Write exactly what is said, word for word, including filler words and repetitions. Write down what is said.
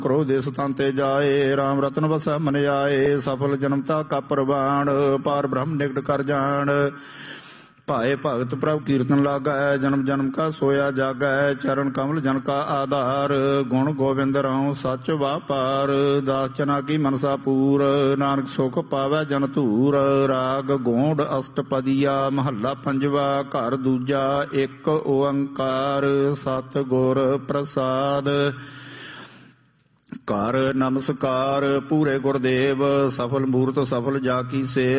ਕਰੋ ਦੇਸ ਤਨ ਤੇ ਜਾਏ, ਰਾਮ ਰਤਨ ਵਸੈ ਮਨ ਆਏ। ਸਫਲ ਜਨਮਤਾ ਕਾ ਪ੍ਰਵਾਨ, ਪਾਰ ਬ੍ਰਹਮ ਨਿਕਟ ਕਰ ਜਾਣ। ਭਾਏ ਭਗਤ ਪ੍ਰਭ ਕੀਰਤਨ ਲਾਗੈ, ਜਨਮ ਜਨਮ ਕਾ ਸੋਇਆ ਜਾਗੈ। ਚਰਨ ਕਮਲ ਜਨ ਕਾ ਆਧਾਰ, ਗੁਣ ਗੋਬਿੰਦ ਰਾਉ ਸੱਚ ਵਾਪਾਰ। ਦਾਸ ਚਨਾ ਕੀ ਮਨਸਾ ਪੂਰ, ਨਾਨਕ ਸੁਖ ਪਾਵੈ ਜਨ ਧੂਰ। ਰਾਗ ਗੋਂਡ ਅਸ਼ਟਪਦੀਆ, ਮਹੱਲਾ ਪੰਜਵਾ, ਘਰ ਦੂਜਾ। ਇੱਕ ਓੰਕਾਰ ਸਤ ਗੁਰ ਪ੍ਰਸਾਦ। ਕਰ ਨਮਸਕਾਰ ਪੂਰੇ ਗੁਰਦੇਵ, ਸਫਲ ਮੂਰਤ ਸਫਲ ਜਾ ਕੀ ਸੇ।